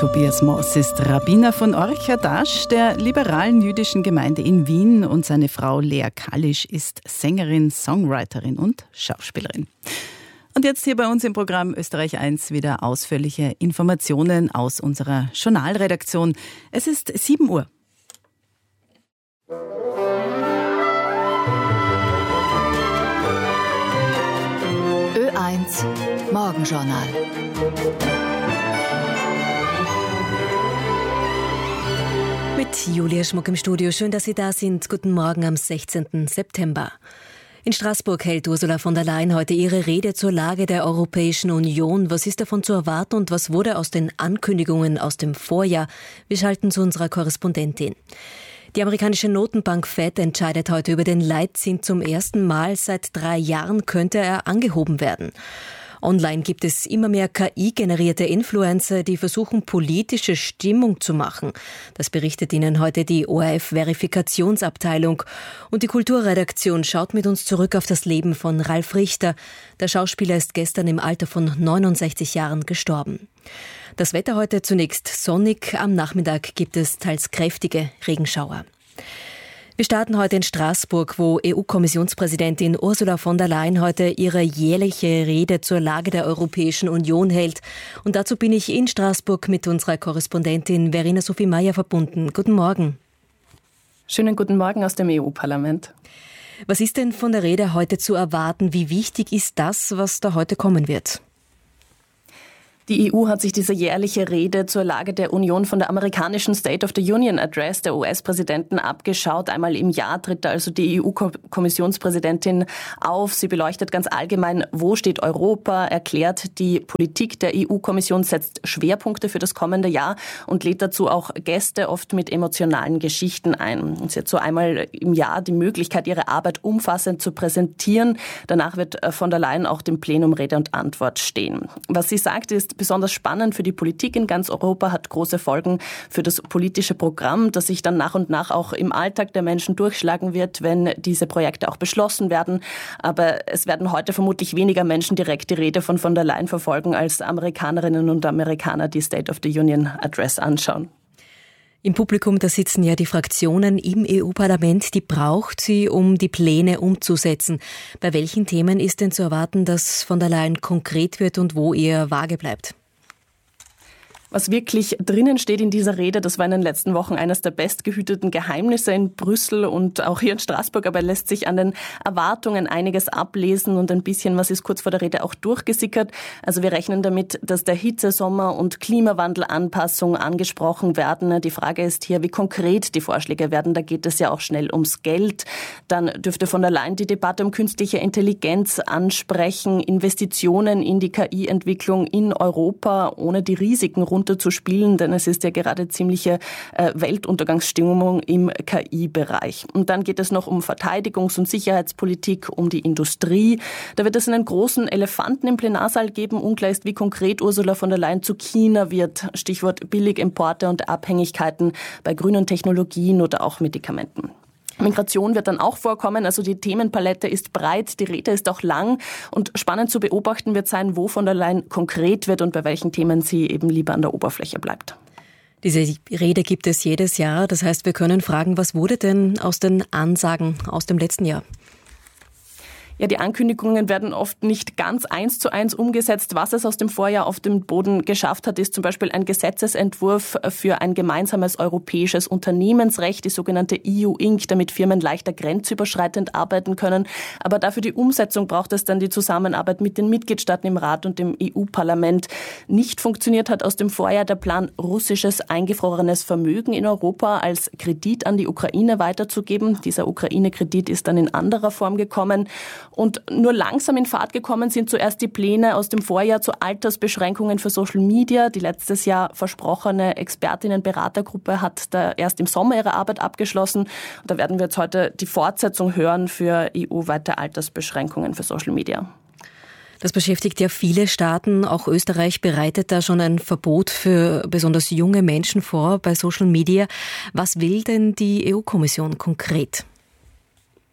Tobias Moss ist Rabbiner von Orchadasch, der liberalen jüdischen Gemeinde in Wien, und seine Frau Lea Kalisch ist Sängerin, Songwriterin und Schauspielerin. Und jetzt hier bei uns im Programm Österreich 1 wieder ausführliche Informationen aus unserer Journalredaktion. Es ist 7 Uhr. Ö1 Morgenjournal. Mit Julia Schmuck im Studio. Schön, dass Sie da sind. Guten Morgen am 16. September. In Straßburg hält Ursula von der Leyen heute ihre Rede zur Lage der Europäischen Union. Was ist davon zu erwarten und was wurde aus den Ankündigungen aus dem Vorjahr? Wir schalten zu unserer Korrespondentin. Die amerikanische Notenbank Fed entscheidet heute über den Leitzins. Zum ersten Mal seit 3 Jahren könnte er angehoben werden. Online gibt es immer mehr KI-generierte Influencer, die versuchen, politische Stimmung zu machen. Das berichtet Ihnen heute die ORF-Verifikationsabteilung. Und die Kulturredaktion schaut mit uns zurück auf das Leben von Ralf Richter. Der Schauspieler ist gestern im Alter von 69 Jahren gestorben. Das Wetter heute zunächst sonnig, am Nachmittag gibt es teils kräftige Regenschauer. Wir starten heute in Straßburg, wo EU-Kommissionspräsidentin Ursula von der Leyen heute ihre jährliche Rede zur Lage der Europäischen Union hält. Und dazu bin ich in Straßburg mit unserer Korrespondentin Verena Sophie Meyer verbunden. Guten Morgen. Schönen guten Morgen aus dem EU-Parlament. Was ist denn von der Rede heute zu erwarten? Wie wichtig ist das, was da heute kommen wird? Die EU hat sich diese jährliche Rede zur Lage der Union von der amerikanischen State of the Union Address der US-Präsidenten abgeschaut. Einmal im Jahr tritt da also die EU-Kommissionspräsidentin auf. Sie beleuchtet ganz allgemein, wo steht Europa, erklärt die Politik der EU-Kommission, setzt Schwerpunkte für das kommende Jahr und lädt dazu auch Gäste, oft mit emotionalen Geschichten ein. Sie hat so einmal im Jahr die Möglichkeit, ihre Arbeit umfassend zu präsentieren. Danach wird von der Leyen auch dem Plenum Rede und Antwort stehen. Was sie sagt, ist besonders spannend für die Politik in ganz Europa, hat große Folgen für das politische Programm, das sich dann nach und nach auch im Alltag der Menschen durchschlagen wird, wenn diese Projekte auch beschlossen werden. Aber es werden heute vermutlich weniger Menschen direkt die Rede von der Leyen verfolgen, als Amerikanerinnen und Amerikaner die State of the Union Address anschauen. Im Publikum, da sitzen ja die Fraktionen im EU-Parlament, die braucht sie, um die Pläne umzusetzen. Bei welchen Themen ist denn zu erwarten, dass von der Leyen konkret wird und wo ihr vage bleibt? Was wirklich drinnen steht in dieser Rede, das war in den letzten Wochen eines der bestgehüteten Geheimnisse in Brüssel und auch hier in Straßburg, aber lässt sich an den Erwartungen einiges ablesen und ein bisschen was ist kurz vor der Rede auch durchgesickert. Also wir rechnen damit, dass der Hitzesommer und Klimawandelanpassung angesprochen werden. Die Frage ist hier, wie konkret die Vorschläge werden. Da geht es ja auch schnell ums Geld. Dann dürfte von der Leyen die Debatte um künstliche Intelligenz ansprechen, Investitionen in die KI-Entwicklung in Europa, ohne die Risiken zu spielen, denn es ist ja gerade ziemliche Weltuntergangsstimmung im KI-Bereich. Und dann geht es noch um Verteidigungs- und Sicherheitspolitik, um die Industrie. Da wird es einen großen Elefanten im Plenarsaal geben. Unklar ist, wie konkret Ursula von der Leyen zu China wird. Stichwort Billigimporte und Abhängigkeiten bei grünen Technologien oder auch Medikamenten. Migration wird dann auch vorkommen, also die Themenpalette ist breit, die Rede ist auch lang und spannend zu beobachten wird sein, wo von der Leyen konkret wird und bei welchen Themen sie eben lieber an der Oberfläche bleibt. Diese Rede gibt es jedes Jahr, das heißt, wir können fragen, was wurde denn aus den Ansagen aus dem letzten Jahr? Ja, die Ankündigungen werden oft nicht ganz 1:1 umgesetzt. Was es aus dem Vorjahr auf den Boden geschafft hat, ist zum Beispiel ein Gesetzesentwurf für ein gemeinsames europäisches Unternehmensrecht, die sogenannte EU Inc., damit Firmen leichter grenzüberschreitend arbeiten können. Aber dafür die Umsetzung braucht es dann die Zusammenarbeit mit den Mitgliedstaaten im Rat und dem EU-Parlament. Nicht funktioniert hat aus dem Vorjahr der Plan, russisches eingefrorenes Vermögen in Europa als Kredit an die Ukraine weiterzugeben. Dieser Ukraine-Kredit ist dann in anderer Form gekommen. Und nur langsam in Fahrt gekommen sind zuerst die Pläne aus dem Vorjahr zu Altersbeschränkungen für Social Media. Die letztes Jahr versprochene Expertinnen-Beratergruppe hat da erst im Sommer ihre Arbeit abgeschlossen. Und da werden wir jetzt heute die Fortsetzung hören für EU-weite Altersbeschränkungen für Social Media. Das beschäftigt ja viele Staaten. Auch Österreich bereitet da schon ein Verbot für besonders junge Menschen vor bei Social Media. Was will denn die EU-Kommission konkret?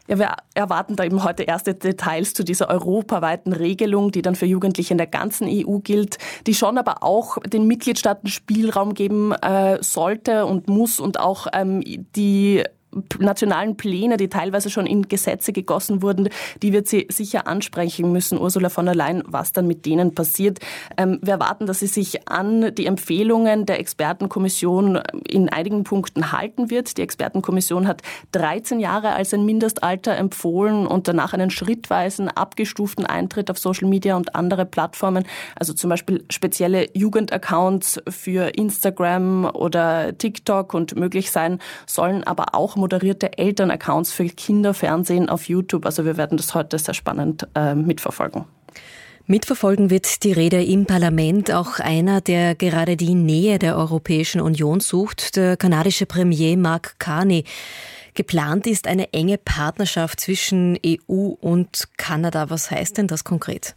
Ja, wir erwarten da eben heute erste Details zu dieser europaweiten Regelung, die dann für Jugendliche in der ganzen EU gilt, die schon aber auch den Mitgliedstaaten Spielraum geben sollte und muss und auch die nationalen Pläne, die teilweise schon in Gesetze gegossen wurden, die wird sie sicher ansprechen müssen, Ursula von der Leyen, was dann mit denen passiert. Wir erwarten, dass sie sich an die Empfehlungen der Expertenkommission in einigen Punkten halten wird. Die Expertenkommission hat 13 Jahre als ein Mindestalter empfohlen und danach einen schrittweisen, abgestuften Eintritt auf Social Media und andere Plattformen, also zum Beispiel spezielle Jugendaccounts für Instagram oder TikTok und möglich sein sollen, aber auch moderierte Elternaccounts für Kinderfernsehen auf YouTube. Also wir werden das heute sehr spannend mitverfolgen. Mitverfolgen wird die Rede im Parlament auch einer, der gerade die Nähe der Europäischen Union sucht, der kanadische Premier Mark Carney. Geplant ist eine enge Partnerschaft zwischen EU und Kanada. Was heißt denn das konkret?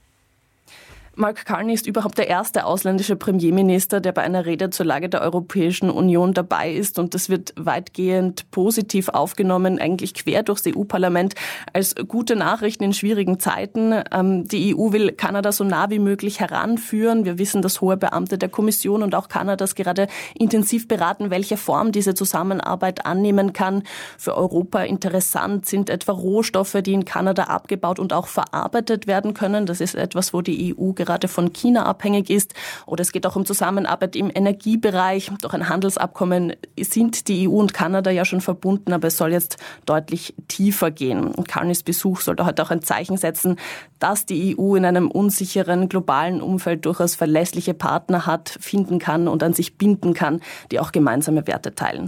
Mark Carney ist überhaupt der erste ausländische Premierminister, der bei einer Rede zur Lage der Europäischen Union dabei ist. Und das wird weitgehend positiv aufgenommen, eigentlich quer durchs EU-Parlament, als gute Nachrichten in schwierigen Zeiten. Die EU will Kanada so nah wie möglich heranführen. Wir wissen, dass hohe Beamte der Kommission und auch Kanadas gerade intensiv beraten, welche Form diese Zusammenarbeit annehmen kann. Für Europa interessant sind etwa Rohstoffe, die in Kanada abgebaut und auch verarbeitet werden können. Das ist etwas, wo die EU gerade von China abhängig ist. Oder es geht auch um Zusammenarbeit im Energiebereich. Durch ein Handelsabkommen sind die EU und Kanada ja schon verbunden, aber es soll jetzt deutlich tiefer gehen. Und Carneys Besuch sollte heute auch ein Zeichen setzen, dass die EU in einem unsicheren globalen Umfeld durchaus verlässliche Partner hat, finden kann und an sich binden kann, die auch gemeinsame Werte teilen.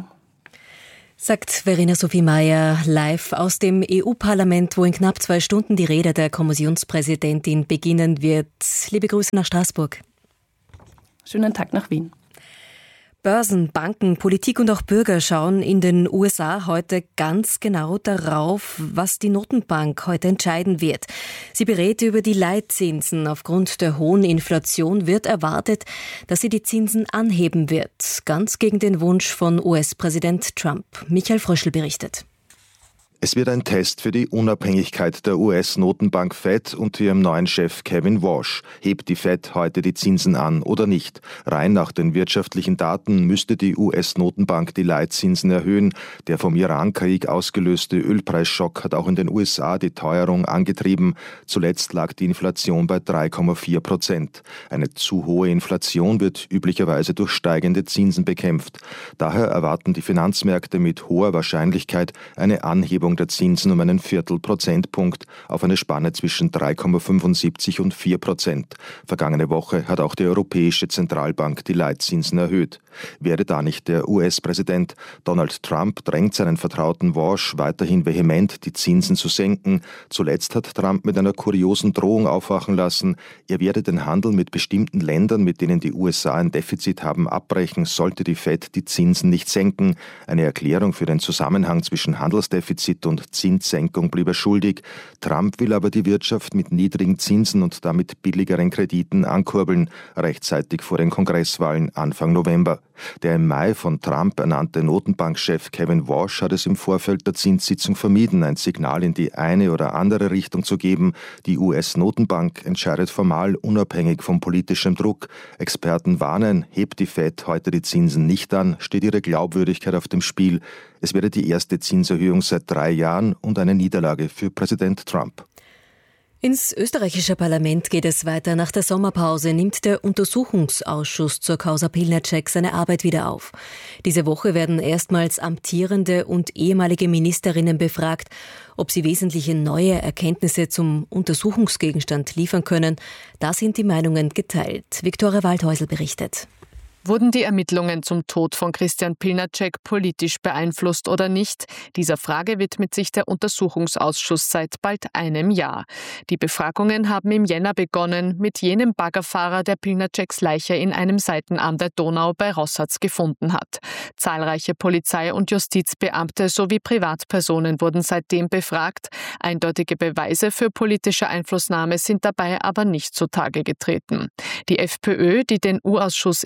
Sagt Verena Sophie Mayer live aus dem EU-Parlament, wo in knapp 2 Stunden die Rede der Kommissionspräsidentin beginnen wird. Liebe Grüße nach Straßburg. Schönen Tag nach Wien. Börsen, Banken, Politik und auch Bürger schauen in den USA heute ganz genau darauf, was die Notenbank heute entscheiden wird. Sie berät über die Leitzinsen. Aufgrund der hohen Inflation wird erwartet, dass sie die Zinsen anheben wird. Ganz gegen den Wunsch von US-Präsident Trump. Michael Fröschl berichtet. Es wird ein Test für die Unabhängigkeit der US-Notenbank Fed und ihrem neuen Chef Kevin Warsh. Hebt die Fed heute die Zinsen an oder nicht? Rein nach den wirtschaftlichen Daten müsste die US-Notenbank die Leitzinsen erhöhen. Der vom Iran-Krieg ausgelöste Ölpreisschock hat auch in den USA die Teuerung angetrieben. Zuletzt lag die Inflation bei 3,4%. Eine zu hohe Inflation wird üblicherweise durch steigende Zinsen bekämpft. Daher erwarten die Finanzmärkte mit hoher Wahrscheinlichkeit eine Anhebung der Zinsen um einen Viertelprozentpunkt auf eine Spanne zwischen 3,75 und 4%. Vergangene Woche hat auch die Europäische Zentralbank die Leitzinsen erhöht. Wäre da nicht der US-Präsident Donald Trump drängt seinen Vertrauten Warsh weiterhin vehement, die Zinsen zu senken. Zuletzt hat Trump mit einer kuriosen Drohung aufwachen lassen, er werde den Handel mit bestimmten Ländern, mit denen die USA ein Defizit haben, abbrechen, sollte die Fed die Zinsen nicht senken. Eine Erklärung für den Zusammenhang zwischen Handelsdefizit und Zinssenkung blieb er schuldig. Trump will aber die Wirtschaft mit niedrigen Zinsen und damit billigeren Krediten ankurbeln, rechtzeitig vor den Kongresswahlen Anfang November. Der im Mai von Trump ernannte Notenbankchef Kevin Warsh hat es im Vorfeld der Zinssitzung vermieden, ein Signal in die eine oder andere Richtung zu geben. Die US-Notenbank entscheidet formal unabhängig von politischem Druck. Experten warnen, hebt die Fed heute die Zinsen nicht an, steht ihre Glaubwürdigkeit auf dem Spiel. Es wäre die erste Zinserhöhung seit 3 Jahren und eine Niederlage für Präsident Trump. Ins österreichische Parlament geht es weiter. Nach der Sommerpause nimmt der Untersuchungsausschuss zur Causa Pilnacek seine Arbeit wieder auf. Diese Woche werden erstmals amtierende und ehemalige Ministerinnen befragt, ob sie wesentliche neue Erkenntnisse zum Untersuchungsgegenstand liefern können. Da sind die Meinungen geteilt. Viktoria Waldhäusl berichtet. Wurden die Ermittlungen zum Tod von Christian Pilnacek politisch beeinflusst oder nicht? Dieser Frage widmet sich der Untersuchungsausschuss seit bald einem Jahr. Die Befragungen haben im Jänner begonnen mit jenem Baggerfahrer, der Pilnaceks Leiche in einem Seitenarm der Donau bei Rossatz gefunden hat. Zahlreiche Polizei- und Justizbeamte sowie Privatpersonen wurden seitdem befragt. Eindeutige Beweise für politische Einflussnahme sind dabei aber nicht zutage getreten. Die FPÖ, die den U-Ausschuss initiiert,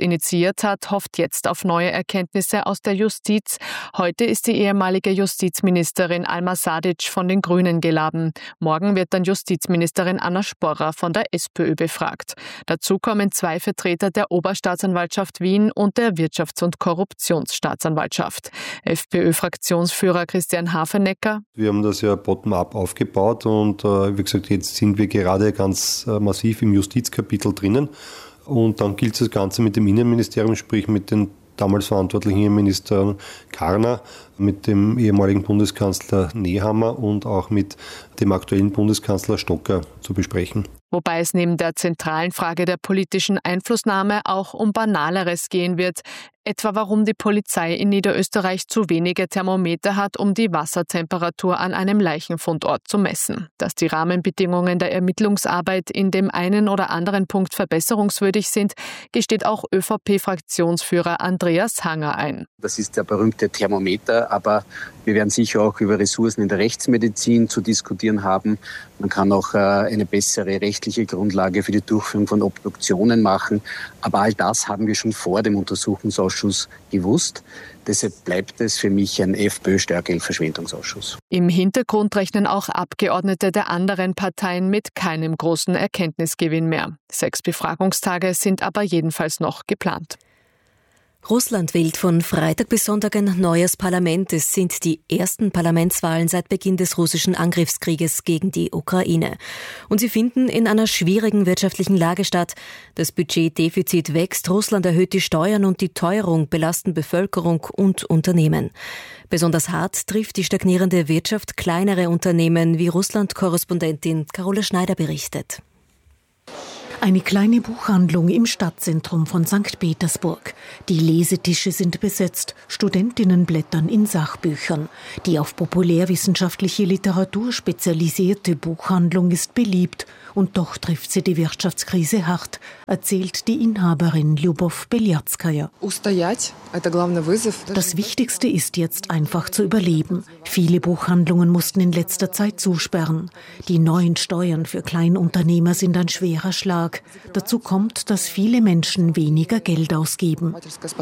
kritisiert hat, hofft jetzt auf neue Erkenntnisse aus der Justiz. Heute ist die ehemalige Justizministerin Alma Sadic von den Grünen geladen. Morgen wird dann Justizministerin Anna Sporrer von der SPÖ befragt. Dazu kommen 2 Vertreter der Oberstaatsanwaltschaft Wien und der Wirtschafts- und Korruptionsstaatsanwaltschaft. FPÖ-Fraktionsführer Christian Hafenecker: Wir haben das ja bottom-up aufgebaut und wie gesagt, jetzt sind wir gerade ganz massiv im Justizkapitel drinnen. Und dann gilt das Ganze mit dem Innenministerium, sprich mit den damals verantwortlichen Innenminister Karner, mit dem ehemaligen Bundeskanzler Nehammer und auch mit dem aktuellen Bundeskanzler Stocker zu besprechen. Wobei es neben der zentralen Frage der politischen Einflussnahme auch um Banaleres gehen wird. Etwa warum die Polizei in Niederösterreich zu wenige Thermometer hat, um die Wassertemperatur an einem Leichenfundort zu messen. Dass die Rahmenbedingungen der Ermittlungsarbeit in dem einen oder anderen Punkt verbesserungswürdig sind, gesteht auch ÖVP-Fraktionsführer Andreas Hanger ein. Das ist der berühmte Thermometer, aber wir werden sicher auch über Ressourcen in der Rechtsmedizin zu diskutieren haben. Man kann auch eine bessere rechtliche Grundlage für die Durchführung von Obduktionen machen. Aber all das haben wir schon vor dem Untersuchungsausschuss gewusst. Deshalb bleibt es für mich ein FPÖ-Steuergeldverschwendungsausschuss. Im Hintergrund rechnen auch Abgeordnete der anderen Parteien mit keinem großen Erkenntnisgewinn mehr. 6 Befragungstage sind aber jedenfalls noch geplant. Russland wählt von Freitag bis Sonntag ein neues Parlament. Es sind die ersten Parlamentswahlen seit Beginn des russischen Angriffskrieges gegen die Ukraine. Und sie finden in einer schwierigen wirtschaftlichen Lage statt. Das Budgetdefizit wächst, Russland erhöht die Steuern und die Teuerung belasten Bevölkerung und Unternehmen. Besonders hart trifft die stagnierende Wirtschaft kleinere Unternehmen, wie Russland-Korrespondentin Carola Schneider berichtet. Eine kleine Buchhandlung im Stadtzentrum von St. Petersburg. Die Lesetische sind besetzt, Studentinnen blättern in Sachbüchern. Die auf populärwissenschaftliche Literatur spezialisierte Buchhandlung ist beliebt. Und doch trifft sie die Wirtschaftskrise hart, erzählt die Inhaberin Lyubov Belyatskaya. Das Wichtigste ist jetzt einfach zu überleben. Viele Buchhandlungen mussten in letzter Zeit zusperren. Die neuen Steuern für Kleinunternehmer sind ein schwerer Schlag. Dazu kommt, dass viele Menschen weniger Geld ausgeben.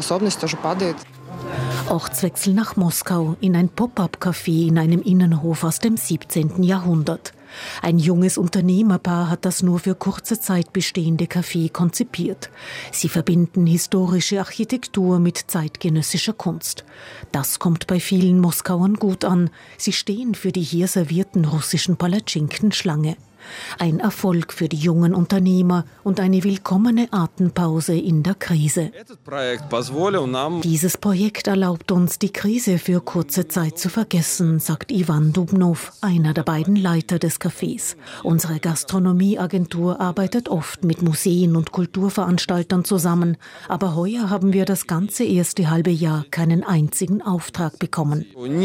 Ortswechsel nach Moskau in ein Pop-up-Café in einem Innenhof aus dem 17. Jahrhundert. Ein junges Unternehmerpaar hat das nur für kurze Zeit bestehende Café konzipiert. Sie verbinden historische Architektur mit zeitgenössischer Kunst. Das kommt bei vielen Moskauern gut an. Sie stehen für die hier servierten russischen Palatschinken Schlange. Ein Erfolg für die jungen Unternehmer und eine willkommene Atempause in der Krise. Dieses Projekt erlaubt uns, die Krise für kurze Zeit zu vergessen, sagt Ivan Dubnov, einer der beiden Leiter des Cafés. Unsere Gastronomieagentur arbeitet oft mit Museen und Kulturveranstaltern zusammen, aber heuer haben wir das ganze erste halbe Jahr keinen einzigen Auftrag bekommen.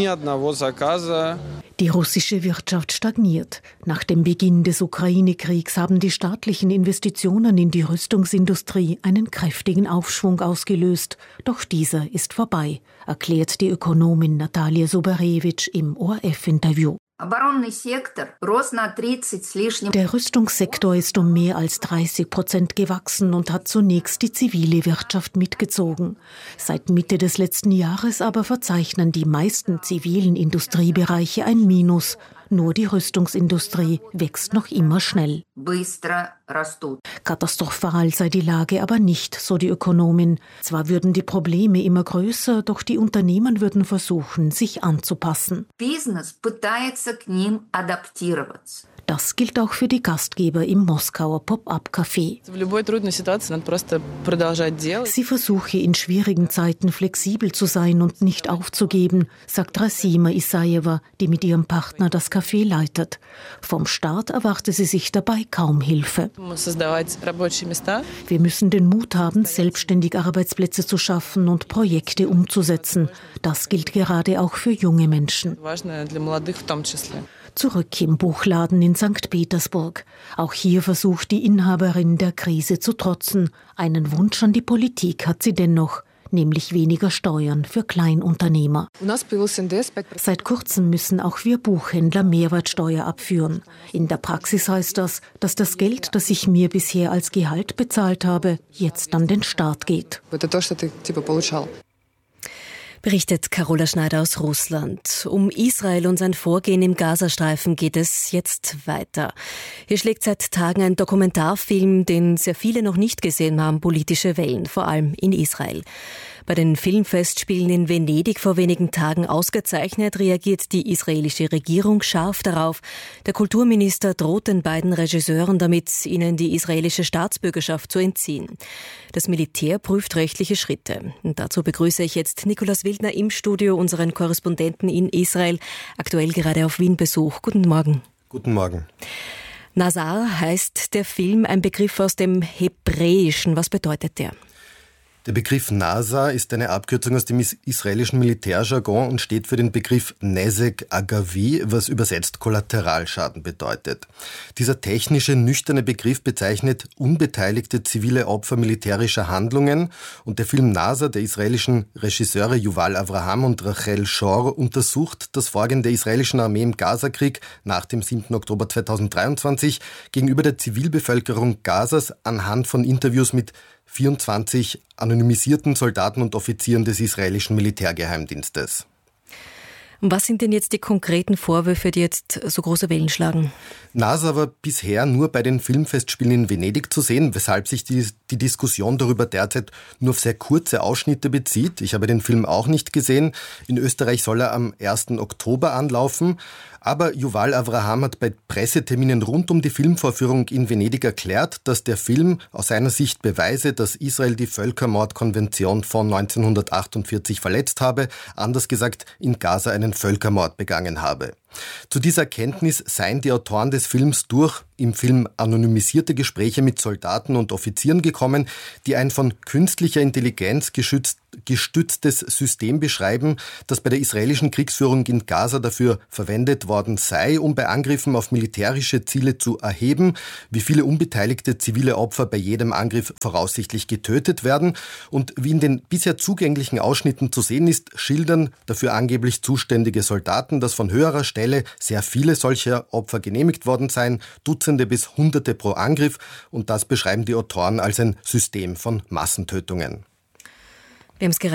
Die russische Wirtschaft stagniert. Nach dem Beginn des Ukraine-Kriegs haben die staatlichen Investitionen in die Rüstungsindustrie einen kräftigen Aufschwung ausgelöst. Doch dieser ist vorbei, erklärt die Ökonomin Natalia Soberewitsch im ORF-Interview. Der Rüstungssektor ist um mehr als 30% gewachsen und hat zunächst die zivile Wirtschaft mitgezogen. Seit Mitte des letzten Jahres aber verzeichnen die meisten zivilen Industriebereiche ein Minus. Nur die Rüstungsindustrie wächst noch immer schnell. Katastrophal sei die Lage aber nicht, so die Ökonomin. Zwar würden die Probleme immer größer, doch die Unternehmen würden versuchen, sich anzupassen. Das gilt auch für die Gastgeber im Moskauer Pop-up-Café. Sie versuche in schwierigen Zeiten flexibel zu sein und nicht aufzugeben, sagt Rasima Isajewa, die mit ihrem Partner das Café leitet. Vom Staat erwarte sie sich dabei kaum Hilfe. Wir müssen den Mut haben, selbstständig Arbeitsplätze zu schaffen und Projekte umzusetzen. Das gilt gerade auch für junge Menschen. Zurück im Buchladen in St. Petersburg. Auch hier versucht die Inhaberin der Krise zu trotzen. Einen Wunsch an die Politik hat sie dennoch. nämlich weniger Steuern für Kleinunternehmer. Seit kurzem müssen auch wir Buchhändler Mehrwertsteuer abführen. In der Praxis heißt das, dass das Geld, das ich mir bisher als Gehalt bezahlt habe, jetzt an den Staat geht. Berichtet Carola Schneider aus Russland. Um Israel und sein Vorgehen im Gazastreifen geht es jetzt weiter. Hier schlägt seit Tagen ein Dokumentarfilm, den sehr viele noch nicht gesehen haben, politische Wellen, vor allem in Israel. Bei den Filmfestspielen in Venedig vor wenigen Tagen ausgezeichnet, reagiert die israelische Regierung scharf darauf. Der Kulturminister droht den beiden Regisseuren damit, ihnen die israelische Staatsbürgerschaft zu entziehen. Das Militär prüft rechtliche Schritte. Und dazu begrüße ich jetzt Nikolaus Wildner im Studio, unseren Korrespondenten in Israel, aktuell gerade auf Wien-Besuch. Guten Morgen. Guten Morgen. Nazar heißt der Film, ein Begriff aus dem Hebräischen. Was bedeutet der? Der Begriff Nazar ist eine Abkürzung aus dem israelischen Militärjargon und steht für den Begriff Nezek Agavi, was übersetzt Kollateralschaden bedeutet. Dieser technische, nüchterne Begriff bezeichnet unbeteiligte zivile Opfer militärischer Handlungen und der Film Nazar der israelischen Regisseure Yuval Avraham und Rachel Shor untersucht das Vorgehen der israelischen Armee im Gazakrieg nach dem 7. Oktober 2023 gegenüber der Zivilbevölkerung Gazas anhand von Interviews mit 24 anonymisierten Soldaten und Offizieren des israelischen Militärgeheimdienstes. Und was sind denn jetzt die konkreten Vorwürfe, die jetzt so große Wellen schlagen? Nazar war bisher nur bei den Filmfestspielen in Venedig zu sehen, weshalb sich die Diskussion darüber derzeit nur auf sehr kurze Ausschnitte bezieht. Ich habe den Film auch nicht gesehen. In Österreich soll er am 1. Oktober anlaufen. Aber Yuval Avraham hat bei Presseterminen rund um die Filmvorführung in Venedig erklärt, dass der Film aus seiner Sicht beweise, dass Israel die Völkermordkonvention von 1948 verletzt habe, anders gesagt in Gaza einen Völkermord begangen habe. Zu dieser Erkenntnis seien die Autoren des Films durch im Film anonymisierte Gespräche mit Soldaten und Offizieren gekommen, die ein von künstlicher Intelligenz gestütztes System beschreiben, das bei der israelischen Kriegsführung in Gaza dafür verwendet worden sei, um bei Angriffen auf militärische Ziele zu erheben, wie viele unbeteiligte zivile Opfer bei jedem Angriff voraussichtlich getötet werden. Und wie in den bisher zugänglichen Ausschnitten zu sehen ist, schildern dafür angeblich zuständige Soldaten, dass von höherer Stelle sehr viele solcher Opfer genehmigt worden seien, Dutzende bis Hunderte pro Angriff, und das beschreiben die Autoren als ein System von Massentötungen. Wir haben es gerade